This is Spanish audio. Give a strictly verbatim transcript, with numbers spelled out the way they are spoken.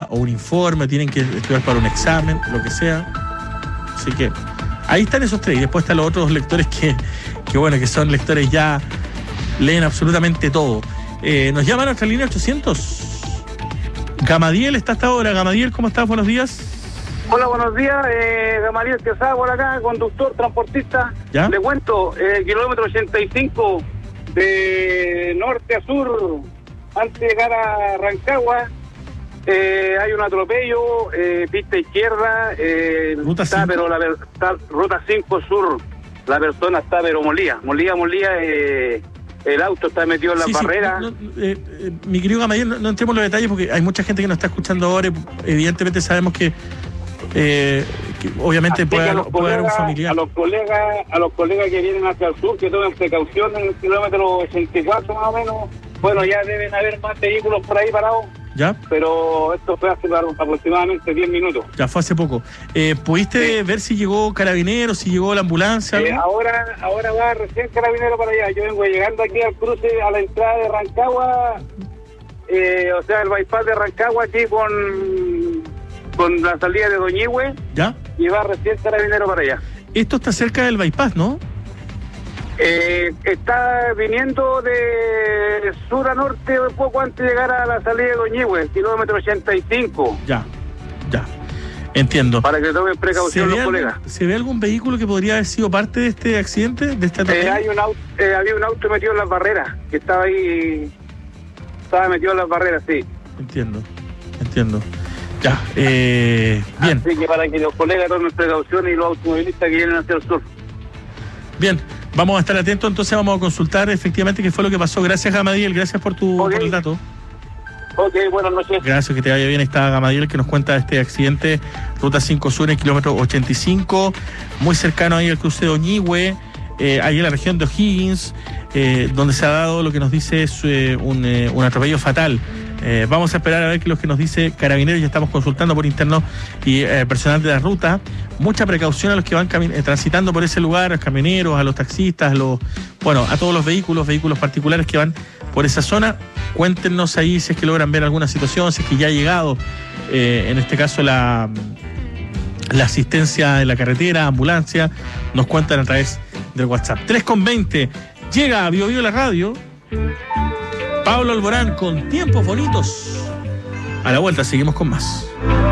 o un informe, tienen que estudiar para un examen, lo que sea. Así que ahí están esos tres. Y después están los otros lectores que, que bueno, que son lectores ya, leen absolutamente todo. Eh, nos llaman a nuestra línea ochocientos. Gamadiel está hasta ahora. Gamadiel, ¿cómo estás? Buenos días. Hola, buenos días. Eh, Gamadiel Quesada por acá, conductor, transportista. ¿Ya? Le cuento, eh, kilómetro ochenta y cinco de norte a sur, antes de llegar a Rancagua, eh, hay un atropello, eh, pista izquierda, eh, ruta está, cinco. pero la está, ruta cinco sur, la persona está pero molía, molía, molía, eh, el auto está metido en la Sí, sí, barrera. no, no, eh, eh, mi querido Gamadiel, no, no entremos en los detalles porque hay mucha gente que nos está escuchando ahora y evidentemente sabemos que, eh, que obviamente Así puede, que a haber, los puede haber un colegas- familiar. A los colegas, a los colegas que vienen hacia el sur, que tomen precaución en el kilómetro ochenta y cuatro más o menos. Bueno, ya deben haber más vehículos por ahí parados, ¿Ya? pero esto fue hace aproximadamente diez minutos. Ya fue hace poco. Eh, ¿Pudiste Sí. ver si llegó Carabineros, si llegó la ambulancia? Eh, algo? ahora ahora va recién Carabinero para allá. Yo vengo llegando aquí al cruce, a la entrada de Rancagua, eh, o sea, el bypass de Rancagua aquí con, con la salida de Doñihue, ¿Ya? y va recién Carabinero para allá. Esto está cerca del bypass, ¿no? Eh, está viniendo de sur a norte un poco antes de llegar a la salida de Doñihue, kilómetro ochenta y cinco, Ya, ya. Entiendo. para que tomen ¿Se precaución ve, los algún, colegas. ¿Se ve algún vehículo que podría haber sido parte de este accidente, de esta Eh, atropello? hay un auto, eh, había un auto metido en las barreras, que estaba ahí, estaba metido en las barreras, sí. Entiendo, entiendo. Ya, eh, bien, Así que para que los colegas tomen precaución y los automovilistas que vienen hacia el sur. bien. Vamos a estar atentos, entonces vamos a consultar efectivamente qué fue lo que pasó. Gracias, Gamadiel, gracias por tu Ok. por el dato. Ok, buenas noches. Gracias, que te vaya bien. Está Gamadiel que nos cuenta este accidente, ruta cinco sur en el kilómetro ochenta y cinco, muy cercano ahí al cruce de Oñihue, eh, ahí en la región de O'Higgins, eh, donde se ha dado lo que nos dice es eh, un, eh, un atropello fatal. Eh, vamos a esperar a ver qué es lo que nos dice Carabineros. Ya estamos consultando por interno y eh, personal de la ruta. Mucha precaución a los que van cami- eh, transitando por ese lugar, a los camioneros, a los taxistas, a los, bueno, a todos los vehículos, vehículos particulares que van por esa zona. Cuéntenos ahí si es que logran ver alguna situación, si es que ya ha llegado, eh, en este caso, la, la asistencia en la carretera, ambulancia. Nos cuentan a través del WhatsApp. tres con veinte, llega a Bio Bio la radio. Pablo Alborán con Tiempos Bonitos. A la vuelta seguimos con más.